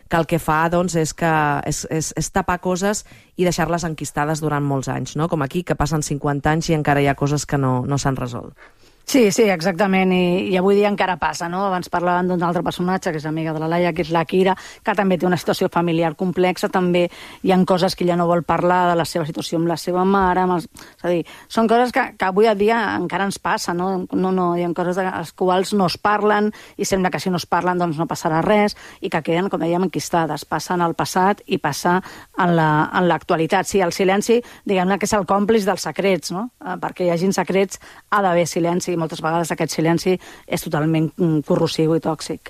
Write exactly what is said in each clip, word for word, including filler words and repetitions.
que el que fa doncs, és, que, és, és, és tapar coses i deixar-les enquistades durant molts anys, no? Com aquí, que passen cinquanta anys i encara hi ha coses que no, no s'han resolt. Sí, sí, exactament, I, i avui dia encara passa, no? Abans parlàvem d'un altre personatge, que és amiga de la Laia, que és la Kira, que també té una situació familiar complexa, també hi ha coses que ella no vol parlar de la seva situació amb la seva mare, amb els... és a dir, són coses que, que avui a dia encara ens passa, no? No, no, hi ha coses de les quals no es parlen i sembla que si no es parlen doncs no passarà res i que queden, com dèiem, enquistades, passen al passat i passa en l'actualitat. Sí, el silenci, diguem-ne que és el còmplice dels secrets, no? Perquè hi hagin secrets ha d'haver silenci, i moltes vegades aquest silenci és totalment corrosiu i tòxic.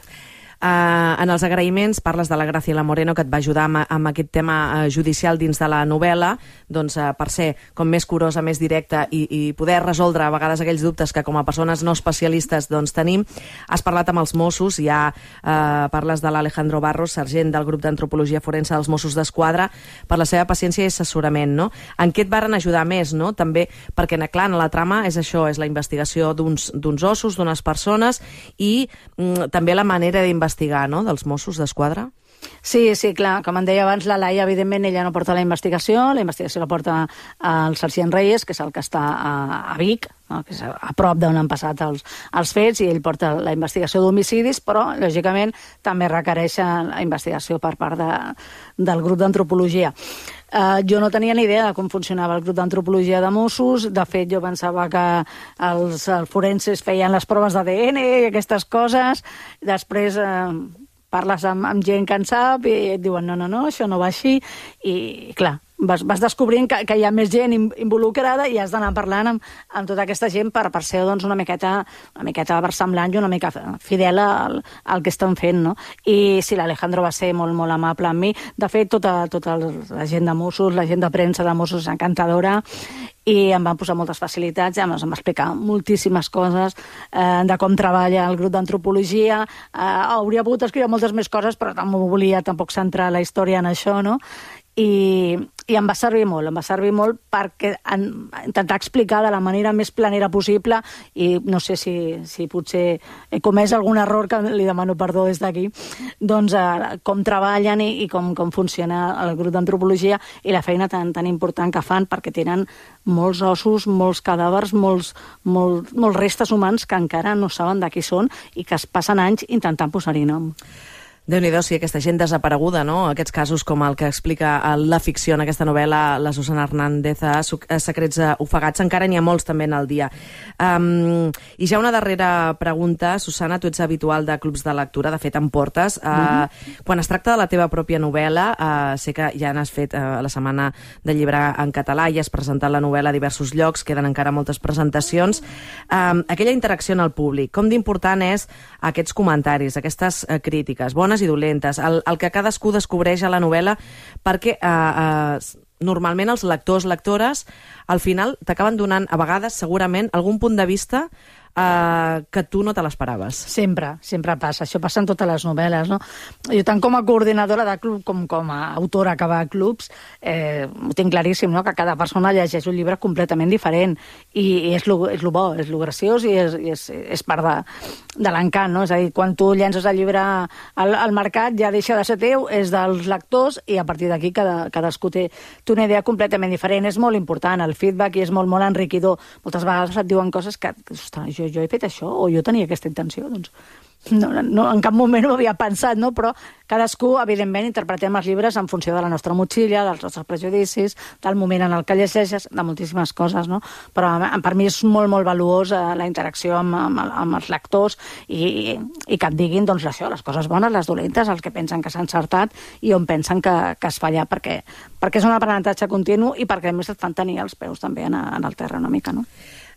Uh, en els agraïments parles de la Graciela Moreno, que et va ajudar amb, amb aquest tema uh, judicial dins de la novel·la, doncs uh, per ser com més curosa, més directa i, i poder resoldre a vegades aquells dubtes que com a persones no especialistes doncs tenim. Has parlat amb els Mossos, ja uh, parles de l'Alejandro Barros, sergent del grup d'antropologia forense dels Mossos d'Esquadra, per la seva paciència i assessorament, no? En què et varen ajudar més, no? També, perquè clar, en la trama és això, és la investigació d'uns d'uns ossos, d'unes persones i mm, també la manera d'investigar investigar, no?, dels Mossos d'Esquadra? Sí, sí, clar. Com em deia abans, la Laia, evidentment, ella no porta la investigació, la investigació la porta el sergent Reyes, que és el que està a, a Vic, no? Que és a prop d'on han passat els, els fets, i ell porta la investigació d'homicidis, però, lògicament, també requereix la investigació per part de, del grup d'antropologia. Uh, jo no tenia ni idea de com funcionava el grup d'antropologia de Mossos. De fet, jo pensava que els, els forenses feien les proves d'A D N i aquestes coses. Després uh, parles amb, amb gent que en sap i et diuen no, no, no, això no va així. I, clar, vas, vas descobrint que, que hi ha més gent involucrada i has d'anar parlant amb, amb tota aquesta gent per, per ser doncs, una miqueta, una miqueta versemblant i una mica fidel al, al que estan fent, no? I sí, l'Alejandro va ser molt, molt amable amb mi. De fet, tota, tota la gent de Mossos, la gent de premsa de Mossos és encantadora, i em van posar moltes facilitats, em va explicar moltíssimes coses eh, de com treballa el grup d'antropologia. Eh, hauria pogut escriure moltes més coses, però no volia tampoc centrar la història en això, no? I, i em va servir molt, em va servir molt perquè en, intentar explicar de la manera més planera possible, i no sé si, si potser he comès algun error, que li demano perdó des d'aquí, doncs eh, com treballen i, i com, com funciona el grup d'antropologia i la feina tan, tan important que fan, perquè tenen molts ossos, molts cadàvers, molts, molt, molts restes humans que encara no saben de qui són i que es passen anys intentant posar-hi nom. Déu-n'hi-do, sí, aquesta gent desapareguda, no? Aquests casos com el que explica la ficció en aquesta novel·la, la Susana Hernández, a Secrets ofegats, encara n'hi ha molts també en el dia. Um, I ja una darrera pregunta, Susana, tu ets habitual de clubs de lectura, de fet en portes. Uh, mm-hmm. Quan es tracta de la teva pròpia novel·la, uh, sé que ja n'has fet uh, la setmana del llibre en català i has presentat la novel·la a diversos llocs, queden encara moltes presentacions. Um, aquella interacció en el públic, com d'important és aquests comentaris, aquestes uh, crítiques, bones i dolentes, el, el que cadascú descobreix a la novel·la, perquè eh, eh, normalment els lectors, lectores, al final t'acaben donant, a vegades, segurament, algun punt de vista Uh, que tu no te l'esperaves. Sempre, sempre passa. Això passa en totes les novel·les, no? Jo, tant com a coordinadora de club com com a autora que va a clubs, eh, ho tinc claríssim, no?, que cada persona llegeix un llibre completament diferent, i, i és lo, és lo bo, és lo graciós, i és, i és, és part de, de l'encant, no? És a dir, quan tu llences el llibre al, al mercat ja deixa de ser teu, és dels lectors, i a partir d'aquí cada, cadascú té, té una idea completament diferent. És molt important, el feedback, i és molt, molt enriquidor. Moltes vegades et diuen coses que, ostres, jo jo he fet això, o jo tenia aquesta intenció, doncs no, no, en cap moment ho havia pensat, no? Però cadascú, evidentment, interpretem els llibres en funció de la nostra motxilla, dels nostres prejudicis, del moment en el que llegeixes, de moltíssimes coses, no? Però per mi és molt, molt valuós eh, la interacció amb, amb, amb els lectors, i, i, i que et diguin, doncs, això, les coses bones, les dolentes, els que pensen que s'ha encertat i on pensen que, que es falla, perquè, perquè és un aprenentatge continu i perquè, a més, et fan tenir els peus també en, en el terra una mica, no?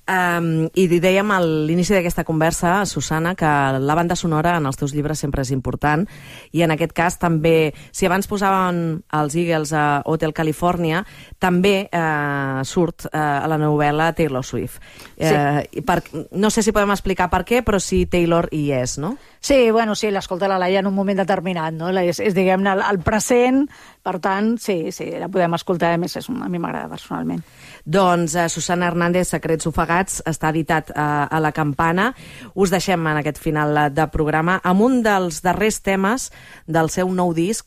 Um, I dèiem a l'inici d'aquesta conversa, Susana, que la banda sonora en els teus llibres sempre és important, i en aquest cas també, si abans posaven els Eagles a Hotel California, també eh, surt eh, a la novel·la Taylor Swift. Sí. Eh, per, no sé si podem explicar per què, però sí Taylor hi és, no? Sí, bueno, sí, l'escolta la Laia en un moment determinat, no? És, és diguem-ne, el, el present, per tant, sí, sí, la podem escoltar, a més, és un, a mi m'agrada personalment. Doncs uh, Susana Hernández, Secrets ofegats, està editat uh, a La Campana. Us deixem en aquest final de programa amb un dels darrers temes del seu nou disc,